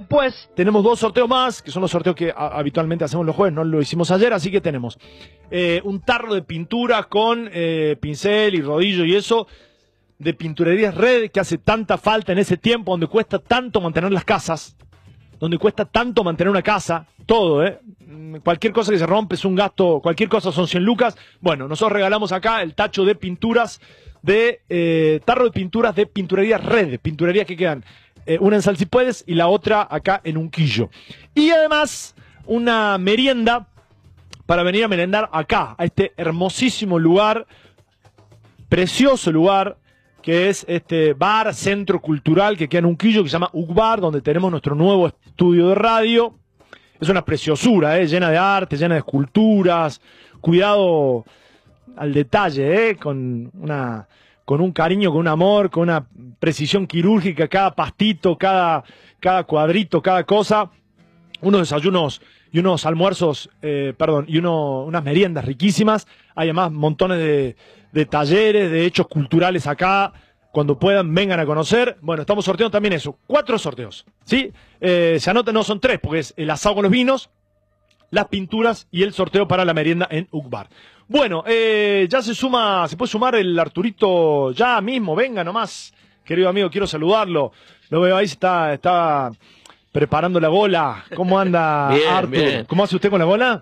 después tenemos 2 sorteos más, que son los sorteos que habitualmente hacemos los jueves, no lo hicimos ayer, así que tenemos un tarro de pintura con pincel y rodillo y eso, de Pinturerías Red, que hace tanta falta en ese tiempo, donde cuesta tanto mantener las casas, donde cuesta tanto mantener una casa, todo, cualquier cosa que se rompe es un gasto, cualquier cosa son 100 lucas. Bueno, nosotros regalamos acá el tacho de pinturas, tarro de pinturas de Pinturerías Red, pinturerías que quedan una en Sal Si Puedes y la otra acá en Unquillo. Y además, una merienda para venir a merendar acá, a este hermosísimo lugar, precioso lugar, que es este bar, centro cultural que queda en Unquillo, que se llama UCBAR, donde tenemos nuestro nuevo estudio de radio. Es una preciosura, llena de arte, llena de esculturas, cuidado al detalle, con un cariño, con un amor, con una precisión quirúrgica, cada pastito, cada cuadrito, cada cosa. Unos desayunos y unos almuerzos, y unas meriendas riquísimas. Hay además montones de talleres, de hechos culturales acá. Cuando puedan, vengan a conocer. Bueno, estamos sorteando también eso. 4 sorteos, ¿sí? Se anotan, no son 3, porque es el asado con los vinos, las pinturas y el sorteo para la merienda en UCBAR. Bueno, ya se puede sumar el Arturito ya mismo. Venga nomás, querido amigo, quiero saludarlo. Lo veo ahí, está preparando la bola. ¿Cómo anda, bien, Artur? Bien. ¿Cómo hace usted con la bola?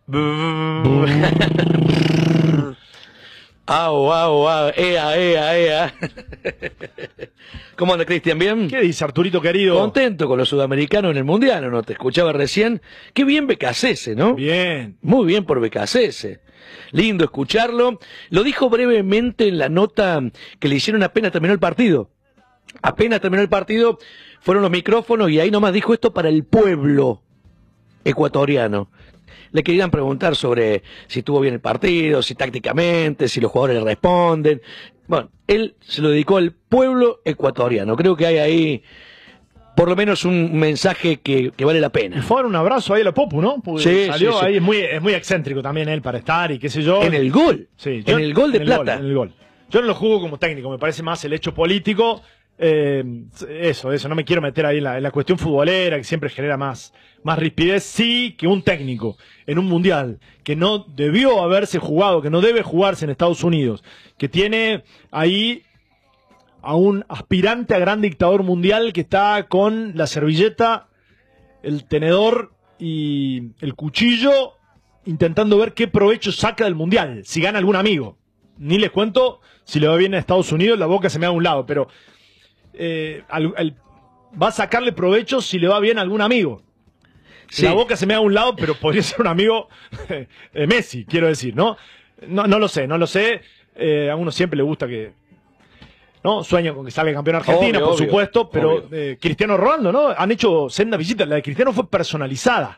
Au, ea. ¿Cómo anda, Cristian? ¿Bien? ¿Qué dice, Arturito querido? Contento con los sudamericanos en el Mundial, ¿no? Te escuchaba recién. Qué bien Becasese, ¿no? Bien. Muy bien por Becasese. Lindo escucharlo. Lo dijo brevemente en la nota que le hicieron apenas terminó el partido. Apenas terminó el partido, fueron los micrófonos y ahí nomás dijo esto para el pueblo ecuatoriano. Le querían preguntar sobre si estuvo bien el partido, si tácticamente, si los jugadores le responden. Bueno, él se lo dedicó al pueblo ecuatoriano. Creo que hay ahí por lo menos un mensaje que vale la pena. Y fue a dar un abrazo ahí a la Popu, ¿no? Porque Sí, salió sí. ahí, es muy excéntrico también él para estar y qué sé yo. En el gol. Sí, en el gol de plata. En el gol. Yo no lo juego como técnico, me parece más el hecho político. Eso, no me quiero meter ahí en la cuestión futbolera, que siempre genera más rispidez, sí, que un técnico en un mundial que no debió haberse jugado, que no debe jugarse en Estados Unidos, que tiene ahí a un aspirante a gran dictador mundial que está con la servilleta, el tenedor y el cuchillo intentando ver qué provecho saca del mundial, si gana algún amigo. Ni les cuento si le va bien a Estados Unidos, la boca se me da a un lado, pero va a sacarle provecho si le va bien a algún amigo. Sí. La boca se me da a un lado, pero podría ser un amigo Messi, quiero decir, ¿no? No lo sé. A uno siempre le gusta que... ¿no? Sueña con que salga campeón Argentina, por supuesto, pero Cristiano Ronaldo, ¿no? Han hecho senda visita. La de Cristiano fue personalizada.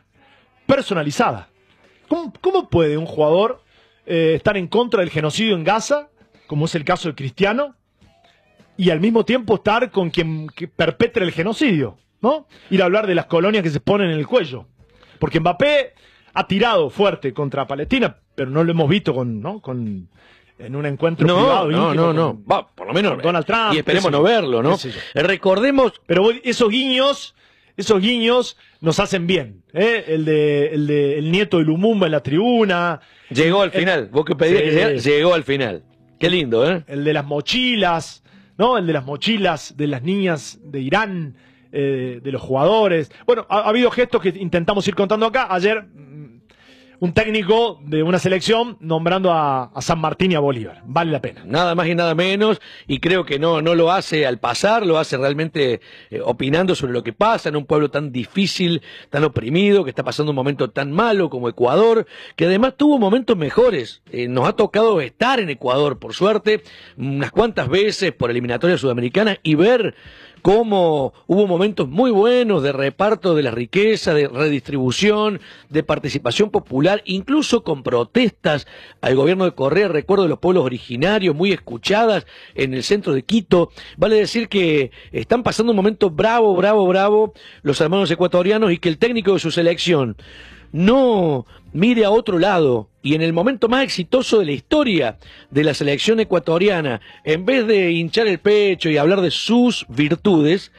¿Cómo puede un jugador estar en contra del genocidio en Gaza, como es el caso de Cristiano, y al mismo tiempo estar con quien perpetra el genocidio, ¿no? Ir a hablar de las colonias que se ponen en el cuello? Porque Mbappé ha tirado fuerte contra Palestina, pero no lo hemos visto en un encuentro privado. No. Va, por lo menos Donald Trump. Y esperemos no verlo, ¿no? Recordemos. Pero esos guiños nos hacen bien, el nieto de Lumumba en la tribuna. Llegó al final. Vos que pedías que llegara, llegó al final. Qué lindo, ¿eh? El de las mochilas, ¿no? El de las mochilas de las niñas de Irán, de los jugadores. Bueno, ha habido gestos que intentamos ir contando acá. Ayer, un técnico de una selección nombrando a San Martín y a Bolívar. Vale la pena. Nada más y nada menos, y creo que no lo hace al pasar, lo hace realmente opinando sobre lo que pasa en un pueblo tan difícil, tan oprimido, que está pasando un momento tan malo como Ecuador, que además tuvo momentos mejores. Nos ha tocado estar en Ecuador, por suerte, unas cuantas veces por eliminatoria sudamericana y ver cómo hubo momentos muy buenos de reparto de la riqueza, de redistribución, de participación popular, incluso con protestas al gobierno de Correa, recuerdo de los pueblos originarios, muy escuchadas en el centro de Quito. Vale decir que están pasando un momento bravo los hermanos ecuatorianos, y que el técnico de su selección no mire a otro lado, y en el momento más exitoso de la historia de la selección ecuatoriana, en vez de hinchar el pecho y hablar de sus virtudes,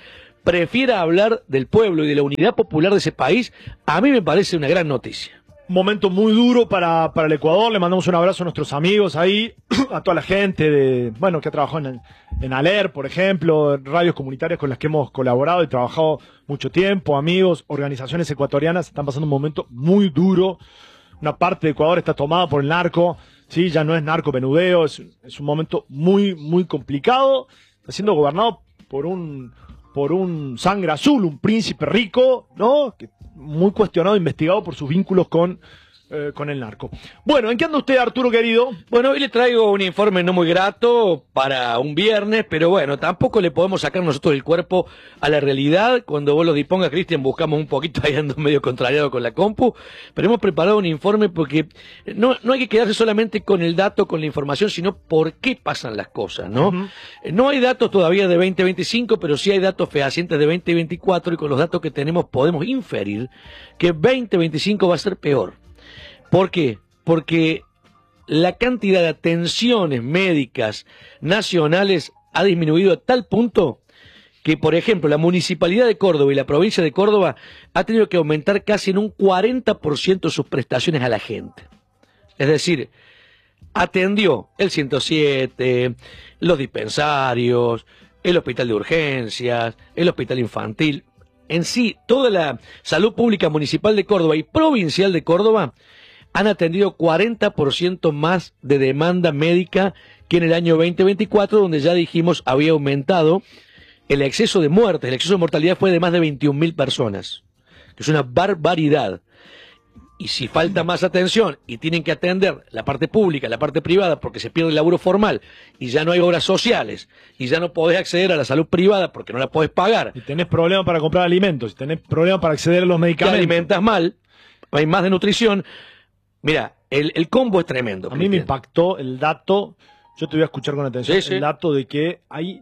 prefiera hablar del pueblo y de la unidad popular de ese país, a mí me parece una gran noticia. Momento muy duro para el Ecuador. Le mandamos un abrazo a nuestros amigos ahí, a toda la gente que ha trabajado en ALER, por ejemplo, radios comunitarias con las que hemos colaborado y trabajado mucho tiempo, amigos, organizaciones ecuatorianas. Están pasando un momento muy duro. Una parte de Ecuador está tomada por el narco, sí, ya no es narcomenudeo, es un momento muy, muy complicado. Está siendo gobernado por un sangre azul, un príncipe rico, ¿no? Muy cuestionado, investigado por sus vínculos con el narco. Bueno, ¿en qué anda usted, Arturo querido? Bueno, hoy le traigo un informe no muy grato para un viernes, pero bueno, tampoco le podemos sacar nosotros el cuerpo a la realidad. Cuando vos lo dispongas, Cristian, buscamos un poquito, ahí ando medio contrariado con la compu, pero hemos preparado un informe porque no hay que quedarse solamente con el dato, con la información, sino por qué pasan las cosas, ¿no? No hay datos todavía de 2025, pero sí hay datos fehacientes de 2024 y con los datos que tenemos podemos inferir que 2025 va a ser peor. ¿Por qué? Porque la cantidad de atenciones médicas nacionales ha disminuido a tal punto que, por ejemplo, la Municipalidad de Córdoba y la provincia de Córdoba ha tenido que aumentar casi en un 40% sus prestaciones a la gente. Es decir, atendió el 107, los dispensarios, el hospital de urgencias, el hospital infantil. En sí, toda la salud pública municipal de Córdoba y provincial de Córdoba han atendido 40% más de demanda médica que en el año 2024, donde ya dijimos había aumentado el exceso de muertes. El exceso de mortalidad fue de más de 21.000 personas, que es una barbaridad. Y si falta más atención y tienen que atender la parte pública, la parte privada, porque se pierde el laburo formal y ya no hay obras sociales y ya no podés acceder a la salud privada porque no la podés pagar. Y tenés problemas para comprar alimentos, y tenés problemas para acceder a los medicamentos. Te alimentas mal, hay más desnutrición. Mira, el combo es tremendo. A mí me impactó el dato, yo te voy a escuchar con atención, el dato de que hay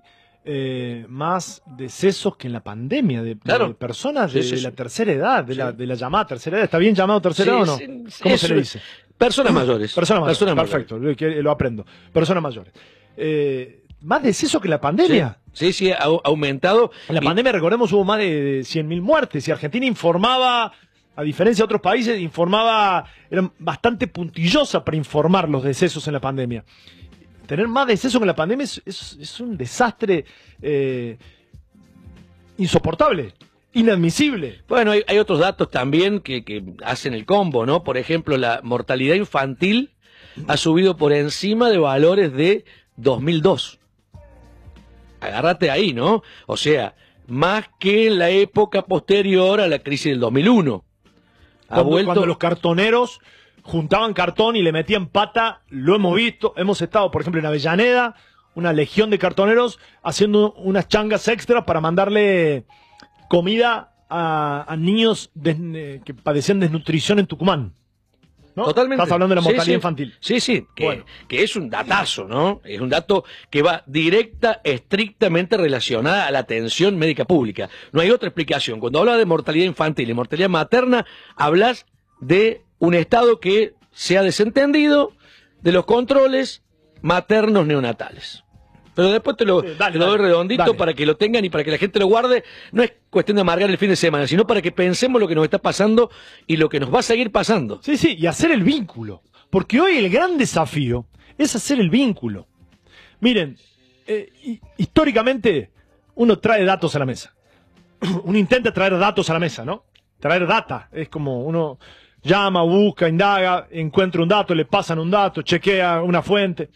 más decesos que en la pandemia de personas de la tercera edad, de la llamada tercera edad. ¿Está bien llamado tercera edad o no? ¿Cómo se le dice? Personas mayores. Personas mayores, perfecto, lo aprendo. Personas mayores. ¿Más decesos que en la pandemia? Sí, ha aumentado. En la pandemia, recordemos, hubo más de 100.000 muertes y Argentina informaba, a diferencia de otros países, era bastante puntillosa para informar los decesos en la pandemia. Tener más decesos que en la pandemia es un desastre insoportable, inadmisible. Bueno, hay otros datos también que hacen el combo, ¿no? Por ejemplo, la mortalidad infantil ha subido por encima de valores de 2002. Agárrate ahí, ¿no? O sea, más que en la época posterior a la crisis del 2001. Cuando los cartoneros juntaban cartón y le metían pata, lo hemos visto, hemos estado, por ejemplo, en Avellaneda, una legión de cartoneros haciendo unas changas extras para mandarle comida a niños que padecían desnutrición en Tucumán, ¿no? Totalmente. Estás hablando de la mortalidad infantil. Sí, que es un datazo, ¿no? Es un dato que va estrictamente relacionada a la atención médica pública. No hay otra explicación. Cuando hablas de mortalidad infantil y mortalidad materna, hablas de un Estado que se ha desentendido de los controles maternos neonatales. Pero después te lo doy redondito para que lo tengan y para que la gente lo guarde. No es cuestión de amargar el fin de semana, sino para que pensemos lo que nos está pasando y lo que nos va a seguir pasando. Sí, y hacer el vínculo. Porque hoy el gran desafío es hacer el vínculo. Miren, históricamente uno trae datos a la mesa. Uno intenta traer datos a la mesa, ¿no? Traer data. Es como uno llama, busca, indaga, encuentra un dato, le pasan un dato, chequea una fuente.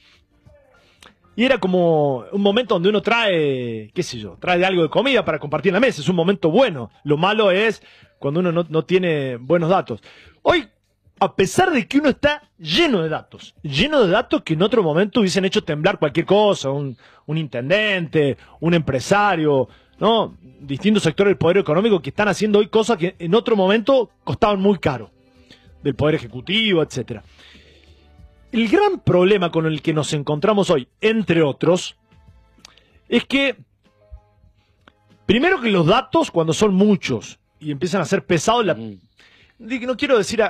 Y era como un momento donde uno trae, qué sé yo, trae algo de comida para compartir en la mesa. Es un momento bueno. Lo malo es cuando uno no tiene buenos datos. Hoy, a pesar de que uno está lleno de datos que en otro momento hubiesen hecho temblar cualquier cosa, un intendente, un empresario, ¿no? Distintos sectores del poder económico que están haciendo hoy cosas que en otro momento costaban muy caro, del poder ejecutivo, etcétera. El gran problema con el que nos encontramos hoy, entre otros, es que, primero que los datos, cuando son muchos y empiezan a ser pesados, no quiero decir,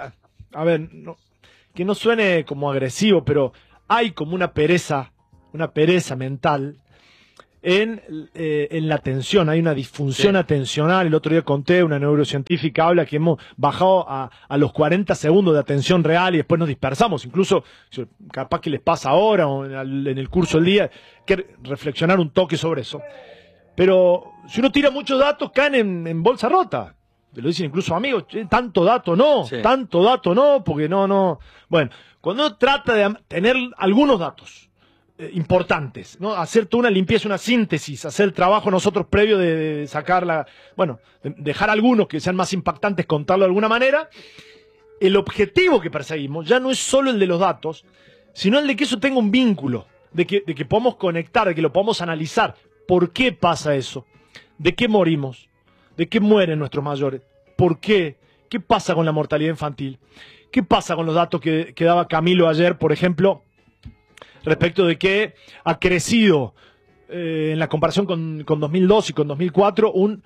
que no suene como agresivo, pero hay como una pereza mental en la atención. Hay una disfunción atencional. El otro día conté, una neurocientífica habla que hemos bajado a los 40 segundos de atención real y después nos dispersamos. Incluso, capaz que les pasa ahora o en el curso del día, hay que reflexionar un toque sobre eso. Pero si uno tira muchos datos, caen en bolsa rota. Te lo dicen incluso amigos, tanto dato no, porque no. Bueno, cuando uno trata de tener algunos datos importantes, ¿no? Hacer toda una limpieza, una síntesis, hacer el trabajo nosotros previo de sacar dejar algunos que sean más impactantes, contarlo de alguna manera. El objetivo que perseguimos ya no es solo el de los datos, sino el de que eso tenga un vínculo, de que podamos conectar, de que lo podamos analizar. ¿Por qué pasa eso? ¿De qué morimos? ¿De qué mueren nuestros mayores? ¿Por qué? ¿Qué pasa con la mortalidad infantil? ¿Qué pasa con los datos que daba Camilo ayer, por ejemplo, respecto de que ha crecido en la comparación con 2002 y con 2004 un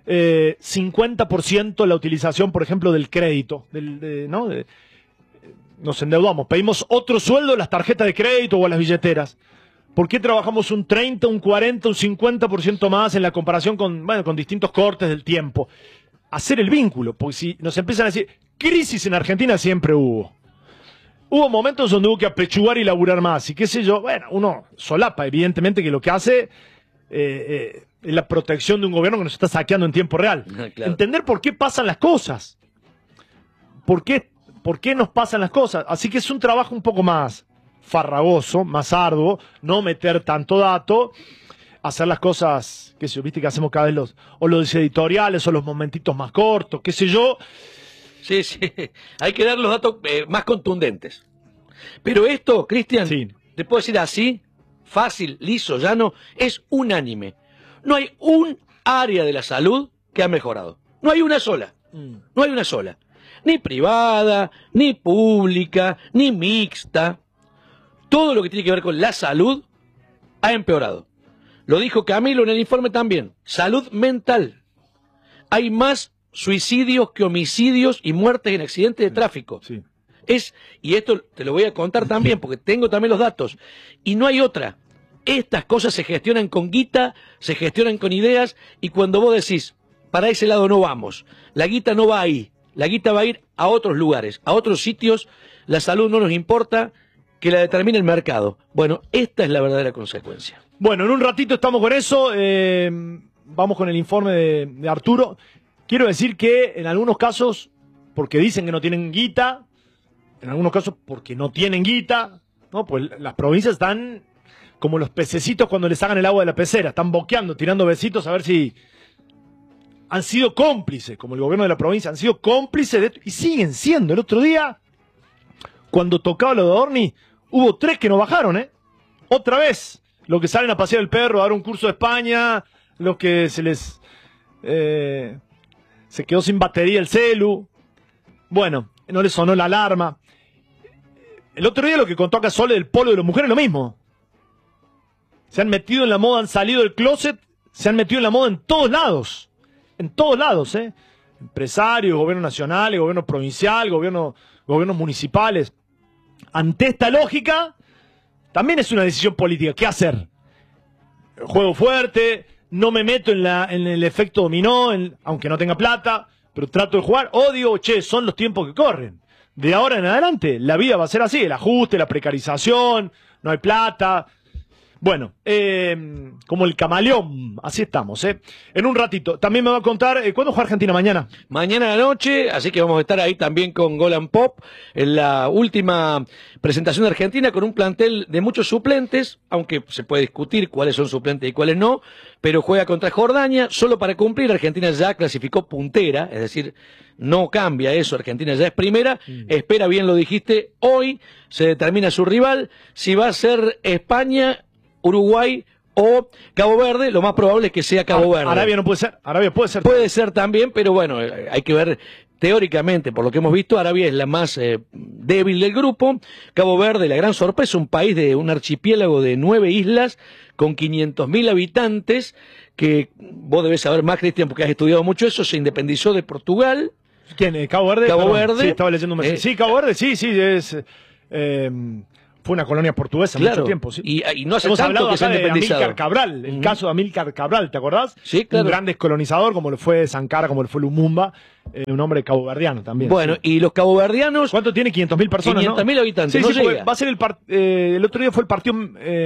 50% la utilización, por ejemplo, del crédito, nos endeudamos, pedimos otro sueldo en las tarjetas de crédito o en las billeteras. ¿Por qué trabajamos un 30, un 40, un 50% más en la comparación con distintos cortes del tiempo? Hacer el vínculo, porque si nos empiezan a decir, crisis en Argentina siempre hubo. Hubo momentos donde hubo que apechugar y laburar más, y qué sé yo, bueno, uno solapa, evidentemente que lo que hace es la protección de un gobierno que nos está saqueando en tiempo real. Claro. Entender por qué pasan las cosas. ¿Por qué nos pasan las cosas? Así que es un trabajo un poco más farragoso, más arduo, no meter tanto dato, hacer las cosas, qué sé yo, viste que hacemos cada vez los editoriales o los momentitos más cortos, qué sé yo. Sí, hay que dar los datos más contundentes. Pero esto, Cristian, te puedo decir así, fácil, liso, llano, es unánime. No hay un área de la salud que ha mejorado. No hay una sola. No hay una sola. Ni privada, ni pública, ni mixta. Todo lo que tiene que ver con la salud ha empeorado. Lo dijo Camilo en el informe también. Salud mental. Hay más suicidios que homicidios y muertes en accidentes de tráfico. Sí. Y esto te lo voy a contar también, porque tengo también los datos. Y no hay otra. Estas cosas se gestionan con guita, se gestionan con ideas, y cuando vos decís, para ese lado no vamos, la guita no va ahí, la guita va a ir a otros lugares, a otros sitios, la salud no nos importa, que la determine el mercado. Bueno, esta es la verdadera consecuencia. Bueno, en un ratito estamos con eso, vamos con el informe de Arturo. Quiero decir que en algunos casos, porque dicen que no tienen guita, en algunos casos porque no tienen guita, ¿no? Pues las provincias están como los pececitos cuando les sacan el agua de la pecera, están boqueando, tirando besitos a ver si han sido cómplices, como el gobierno de la provincia, han sido cómplices de esto, y siguen siendo. El otro día, cuando tocaba lo de Adorni, hubo 3 que no bajaron, otra vez, los que salen a pasear el perro, a dar un curso de España, los que se quedó sin batería el celu, bueno, no le sonó la alarma. El otro día lo que contó acá Sole del polo de las mujeres, lo mismo. Se han metido en la moda, han salido del closet, se han metido en la moda en todos lados, empresarios, gobierno nacional, gobierno provincial, gobiernos municipales. Ante esta lógica, también es una decisión política. ¿Qué hacer? Juego fuerte, no me meto en el efecto dominó, aunque no tenga plata, pero trato de jugar. O digo, son los tiempos que corren. De ahora en adelante, la vida va a ser así, el ajuste, la precarización, no hay plata. Bueno, como el camaleón, así estamos, En un ratito, también me va a contar, ¿cuándo juega Argentina? Mañana. Mañana a la noche, así que vamos a estar ahí también con Golan Pop, en la última presentación de Argentina, con un plantel de muchos suplentes, aunque se puede discutir cuáles son suplentes y cuáles no, pero juega contra Jordania, solo para cumplir. Argentina ya clasificó puntera, es decir, no cambia eso, Argentina ya es primera, espera, bien lo dijiste, hoy se determina su rival, si va a ser España, Uruguay o Cabo Verde. Lo más probable es que sea Cabo Verde. Arabia no puede ser. Arabia puede ser. Puede ser también, pero bueno, hay que ver teóricamente, por lo que hemos visto, Arabia es la más débil del grupo. Cabo Verde, la gran sorpresa, un país de un archipiélago de 9 islas con 500.000 habitantes, que vos debés saber más, Cristian, porque has estudiado mucho eso. Se independizó de Portugal. ¿Quién? ¿Cabo Verde? Cabo Verde. Sí, estaba leyendo un mensaje. Sí, Cabo Verde, sí, es fue una colonia portuguesa Claro. mucho tiempo, sí. Y no hace Hemos tanto hablado que se acá han de independizado. Amílcar Cabral, el caso de Amílcar Cabral, ¿te acordás? Sí, claro. Un gran descolonizador, como lo fue Sankara, como lo fue Lumumba, un hombre caboverdiano también. Bueno, sí. y los caboverdianos, ¿Cuánto tiene? 500.000 personas, 500.000 ¿no? habitantes, Sí, no sí, porque llega. va a ser el otro día fue el partido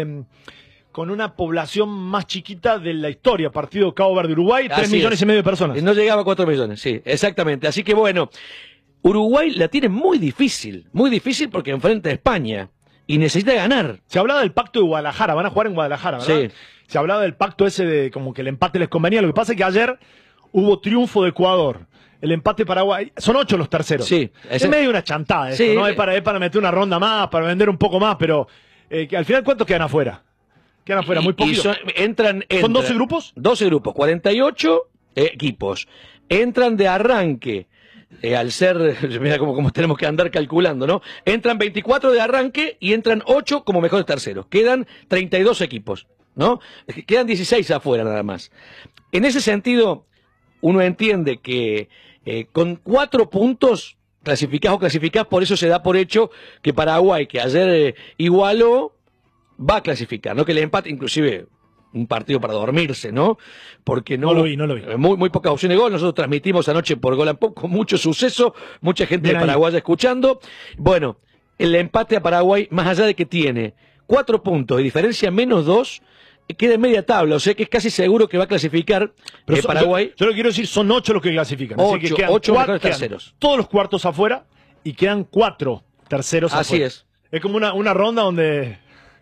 con una población más chiquita de la historia, partido Cabo Verde-Uruguay, 3 Así millones es. y medio de personas. No llegaba a 4 millones, sí, exactamente. Así que bueno, Uruguay la tiene muy difícil porque enfrenta a España y necesita ganar. Se hablaba del pacto de Guadalajara, van a jugar en Guadalajara, ¿verdad? Sí. Se hablaba del pacto ese de como que el empate les convenía. Lo que pasa es que ayer hubo triunfo de Ecuador. El empate Paraguay. Son 8 los terceros. Sí, es medio una chantada esto, sí, ¿no? Es para meter una ronda más, para vender un poco más, pero que al final, ¿cuántos quedan afuera? Quedan afuera, muy poquitos. Entran, ¿Son 12 grupos? 12 grupos, 48 equipos. Entran de arranque. Al ser, mira como tenemos que andar calculando, ¿no? Entran 24 de arranque y entran 8 como mejores terceros. Quedan 32 equipos, ¿no? Quedan 16 afuera nada más. En ese sentido, uno entiende que con 4 puntos clasificás o clasificás, por eso se da por hecho que Paraguay, que ayer igualó, va a clasificar, ¿no? Que el empate, inclusive un partido para dormirse, ¿no? Porque no lo vi. Muy pocas opciones de gol. Nosotros transmitimos anoche por Gol and Pop con mucho suceso, mucha gente Bien de Paraguay escuchando. Bueno, el empate a Paraguay, más allá de que tiene 4 puntos de diferencia menos 2, queda en media tabla, o sea que es casi seguro que va a clasificar Paraguay. Yo lo que quiero decir, son 8 los que clasifican. Así que quedan 8 mejores quedan terceros. todos los cuartos afuera y quedan 4 terceros Así afuera. es. Es como una ronda donde...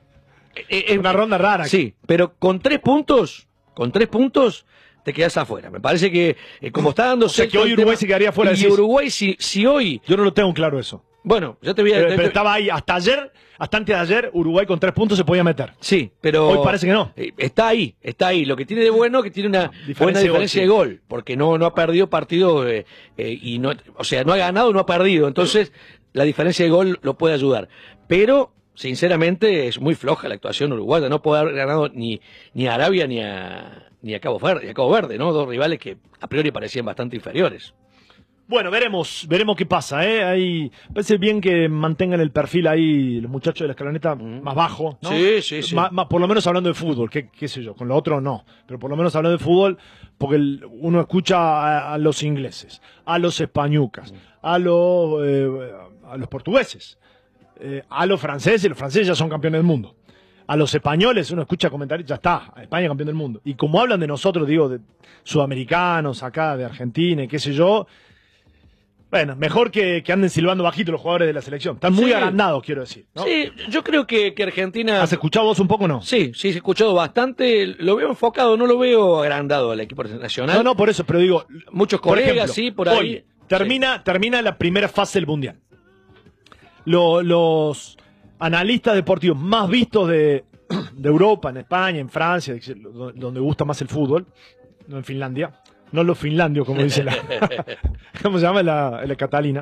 una ronda rara. Sí, pero con 3 puntos, te quedas afuera. Me parece que como está dando O sea que hoy Uruguay se quedaría fuera. Y Uruguay, si hoy... Yo no lo tengo claro eso. Bueno, ya te voy a... Pero estaba ahí, hasta antes de ayer, Uruguay con 3 puntos se podía meter. Sí, pero... Hoy parece que no. Está ahí. Lo que tiene de bueno que tiene una buena diferencia de gol, porque no ha perdido partido y no, o sea, no ha ganado, no ha perdido. Entonces, la diferencia de gol lo puede ayudar. Pero, sinceramente, es muy floja la actuación uruguaya. No puede haber ganado ni a Arabia ni a Cabo Verde, ¿no? Dos rivales que a priori parecían bastante inferiores. Bueno, veremos qué pasa, ¿eh? Ahí, parece bien que mantengan el perfil ahí los muchachos de la escaloneta más bajo, ¿no? Sí. Por lo menos hablando de fútbol, qué sé yo, con lo otro no, pero por lo menos hablando de fútbol, porque uno escucha a los ingleses, a los españucas, a los portugueses, a los franceses ya son campeones del mundo. A los españoles uno escucha comentarios, ya está, España campeón del mundo. Y como hablan de nosotros, digo, de sudamericanos, acá, de Argentina y qué sé yo, bueno, mejor que anden silbando bajito los jugadores de la selección. Están muy agrandados, quiero decir, ¿no? Sí, yo creo que Argentina... ¿Has escuchado vos un poco, no? Sí, he escuchado bastante. Lo veo enfocado, no lo veo agrandado al equipo nacional. No, por eso, pero digo... Muchos por colegas, ejemplo, sí, por ahí. Hoy termina la primera fase del Mundial. Los analistas deportivos más vistos de Europa, en España, en Francia, donde gusta más el fútbol, no en Finlandia, no los finlandios, como dice ¿cómo se llama la Catalina?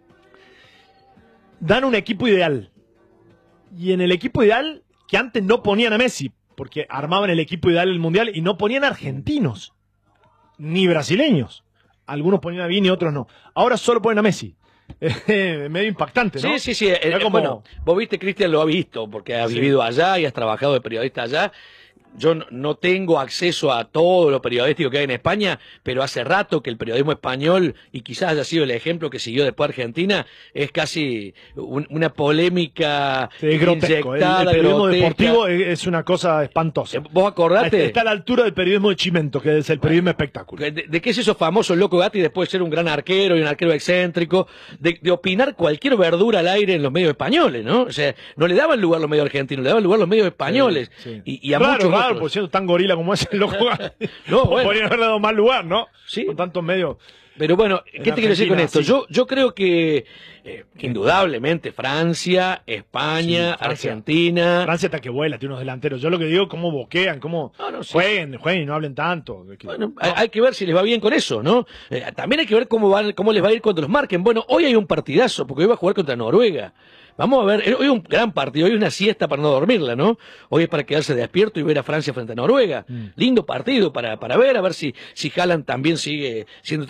Dan un equipo ideal. Y en el equipo ideal, que antes no ponían a Messi, porque armaban el equipo ideal del Mundial y no ponían argentinos, ni brasileños. Algunos ponían a Vini, otros no. Ahora solo ponen a Messi. Medio impactante, ¿no? Sí. Bueno, vos viste, Cristian, lo ha visto, porque has vivido allá y has trabajado de periodista allá. Yo no tengo acceso a todo lo periodístico que hay en España, pero hace rato que el periodismo español, y quizás haya sido el ejemplo que siguió después Argentina, es casi una polémica inyectada. El periodismo deportivo es una cosa espantosa. ¿Vos acordate? Está a la altura del periodismo de Chimento, que es el periodismo espectáculo. ¿De qué es eso famoso el Loco Gatti después de ser un gran arquero y un arquero excéntrico? De opinar cualquier verdura al aire en los medios españoles, ¿no? O sea, no le daban lugar a los medios argentinos, le daban lugar a los medios españoles. Sí. Y a muchos por siendo tan gorila como es el Loco Gatti. No, bueno. Podrían haber dado más lugar, ¿no? Sí. Con tantos medios. Pero bueno, ¿qué te quiero decir con esto? Sí. Yo creo que indudablemente Francia, España, Argentina... Francia está que vuela, tiene unos delanteros. Yo lo que digo, cómo boquean, cómo jueguen y no hablen tanto. Bueno, hay que ver si les va bien con eso, ¿no? También hay que ver cómo les va a ir cuando los marquen. Bueno, hoy hay un partidazo, porque hoy va a jugar contra Noruega. Vamos a ver, hoy un gran partido, hoy una siesta para no dormirla, ¿no? Hoy es para quedarse despierto y ver a Francia frente a Noruega. Lindo partido para ver, a ver si Haaland también sigue siendo tan importante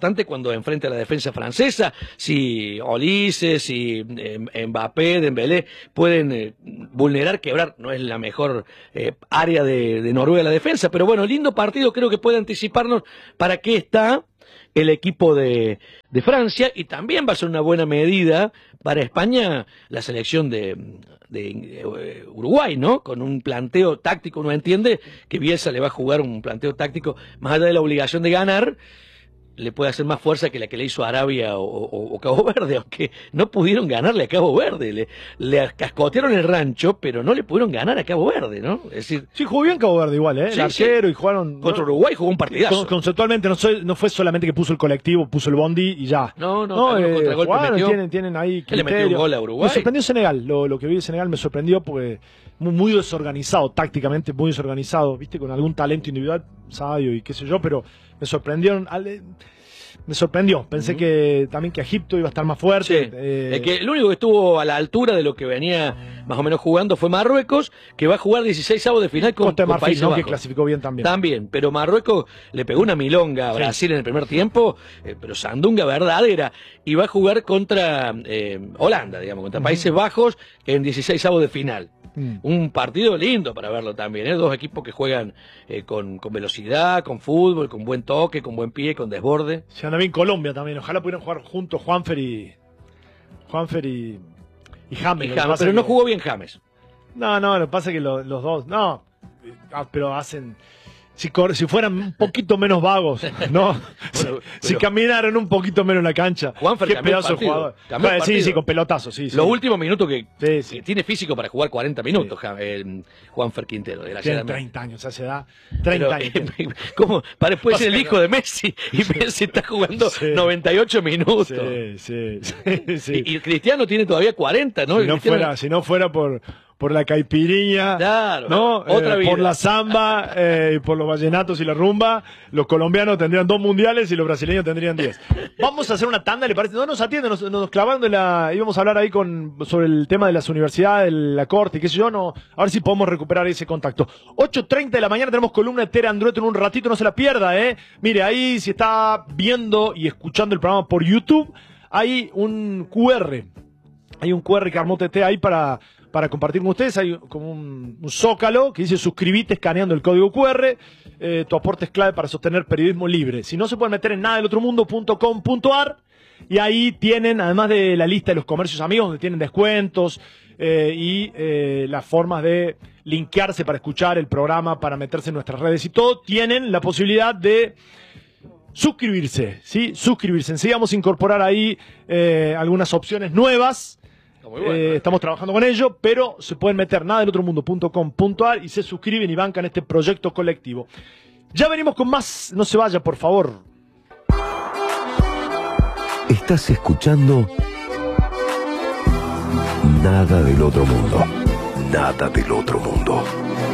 importante cuando enfrenta a la defensa francesa. Si Ulises, si Mbappé, Dembélé pueden vulnerar, quebrar, no es la mejor área de Noruega la defensa, pero bueno, lindo partido, creo que puede anticiparnos para qué está el equipo de Francia, y también va a ser una buena medida para España la selección de Uruguay, ¿no? Con un planteo táctico, uno entiende que Bielsa le va a jugar un planteo táctico, más allá de la obligación de ganar, le puede hacer más fuerza que la que le hizo Arabia o Cabo Verde, aunque no pudieron ganarle a Cabo Verde, le cascotearon el rancho, pero no le pudieron ganar a Cabo Verde, ¿no? Es decir, sí, jugó bien Cabo Verde igual, el arquero, y jugaron... Contra Uruguay jugó un partidazo. Conceptualmente no fue solamente que puso el colectivo, puso el bondi y ya. No, tienen ahí criterio. Él le metió un gol a Uruguay. Me sorprendió Senegal, lo que vi de Senegal me sorprendió porque muy desorganizado, tácticamente muy desorganizado, viste, con algún talento individual, sabio y qué sé yo, pero me sorprendió, pensé que también que Egipto iba a estar más fuerte. Sí. Es que el único que estuvo a la altura de lo que venía más o menos jugando fue Marruecos, que va a jugar 16avos de final con Países Bajos. Que clasificó bien también. También, pero Marruecos le pegó una milonga a Brasil en el primer tiempo, pero sandunga verdadera, y va a jugar contra Holanda, digamos, contra Países Bajos en 16avos de final. Un partido lindo para verlo también, dos equipos que juegan con velocidad, con fútbol, con buen toque, con buen pie, con desborde. Se anda bien Colombia también, ojalá pudieran jugar juntos Juanfer y James. Pero no jugó bien James. No, lo que pasa es que los dos, pero hacen... Si fueran un poquito menos vagos, ¿no? Si caminaran un poquito menos la cancha. Juanfer, qué pedazo de jugador. Sí, con pelotazos, sí. Los últimos minutos que tiene físico para jugar 40 minutos, Juanfer Quintero. Tiene 30 años, esa edad. 30 años. ¿Cómo? Puede ser el hijo de Messi, y Messi está jugando 98 minutos. Sí. Y Cristiano tiene todavía 40, ¿no? Si no fuera por la caipirinha, claro, ¿no? Otra vida. Por la samba, por los vallenatos y la rumba, los colombianos tendrían 2 mundiales y los brasileños tendrían 10. Vamos a hacer una tanda, ¿le parece? No nos atienden, nos clavando íbamos a hablar ahí sobre el tema de las universidades, la corte y qué sé yo, a ver si podemos recuperar ese contacto. 8:30 de la mañana tenemos columna de Tere Andrueto en un ratito, no se la pierda, Mire, ahí si está viendo y escuchando el programa por YouTube, hay un QR que armó TT ahí para compartir con ustedes. Hay como un zócalo que dice suscribite escaneando el código QR. Tu aporte es clave para sostener periodismo libre. Si no, se pueden meter en nadadelotro.mundo.com.ar y ahí tienen, además de la lista de los comercios amigos, donde tienen descuentos y las formas de linkearse para escuchar el programa, para meterse en nuestras redes y todo, tienen la posibilidad de suscribirse, ¿sí? Suscribirse. Enseguida vamos a incorporar ahí algunas opciones nuevas. Estamos trabajando con ello, pero se pueden meter nadadelotro.mundo.com.ar y se suscriben y bancan este proyecto colectivo. Ya venimos con más, no se vaya, por favor. Estás escuchando Nada del Otro Mundo. Nada del Otro Mundo.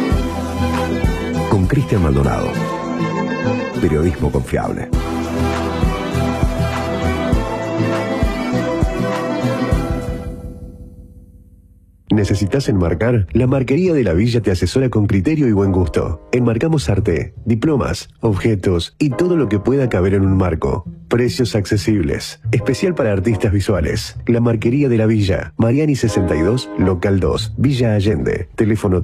Con Cristian Maldonado. Periodismo confiable. ¿Necesitas enmarcar? La Marquería de la Villa te asesora con criterio y buen gusto. Enmarcamos arte, diplomas, objetos y todo lo que pueda caber en un marco. Precios accesibles. Especial para artistas visuales. La Marquería de la Villa. Mariani 62, Local 2, Villa Allende. Teléfono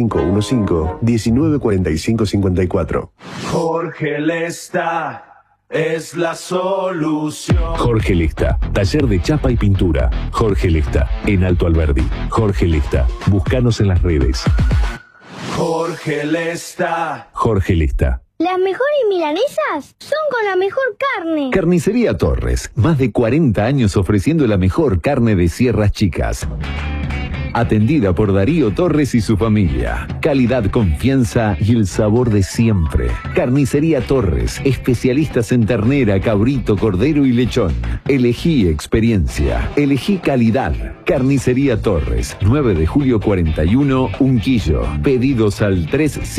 3515-194554. Jorge Lesta es la solución. Jorge Lesta, taller de chapa y pintura. Jorge Lesta, en Alto Alberdi. Jorge Lesta, búscanos en las redes. Jorge Lesta. Jorge Lesta. Las mejores milanesas son con la mejor carne. Carnicería Torres, más de 40 años ofreciendo la mejor carne de Sierras Chicas. Atendida por Darío Torres y su familia. Calidad, confianza y el sabor de siempre. Carnicería Torres, especialistas en ternera, cabrito, cordero y lechón. Elegí experiencia, elegí calidad. Carnicería Torres, 9 de julio 41, Unquillo. Pedidos al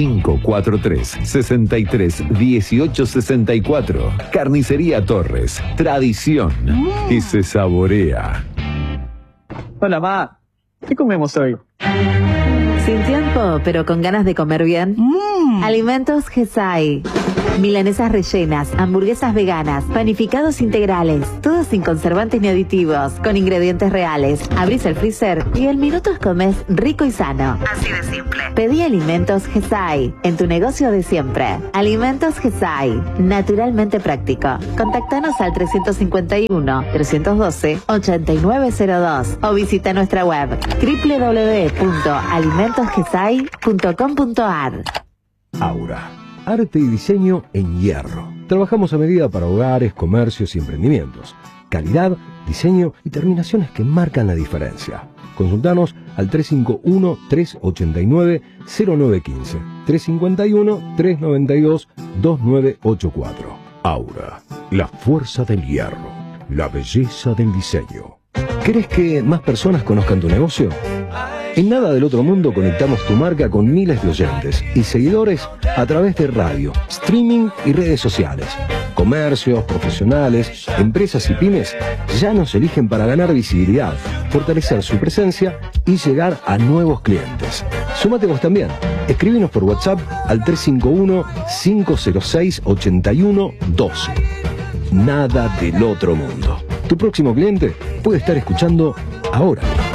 3543-631864. Carnicería Torres, tradición que se saborea. Hola, ma. ¿Qué comemos hoy? Sin tiempo, pero con ganas de comer bien. Alimentos Gesai. Milanesas rellenas, hamburguesas veganas, panificados integrales, todo sin conservantes ni aditivos, con ingredientes reales. Abrís el freezer y en minutos comes rico y sano. Así de simple. Pedí Alimentos Gesay en tu negocio de siempre. Alimentos Gesay, naturalmente práctico. Contactanos al 351-312-8902 o visita nuestra web www.alimentosgesay.com.ar. Aura, arte y diseño en hierro. Trabajamos a medida para hogares, comercios y emprendimientos. Calidad, diseño y terminaciones que marcan la diferencia. Consultanos al 351-389-0915, 351-392-2984. Aura, la fuerza del hierro, la belleza del diseño. ¿Querés que más personas conozcan tu negocio? En Nada del Otro Mundo conectamos tu marca con miles de oyentes y seguidores a través de radio, streaming y redes sociales. Comercios, profesionales, empresas y pymes ya nos eligen para ganar visibilidad, fortalecer su presencia y llegar a nuevos clientes. Súmate vos también. Escríbenos por WhatsApp al 351-506-8112. Nada del Otro Mundo. Tu próximo cliente puede estar escuchando ahora.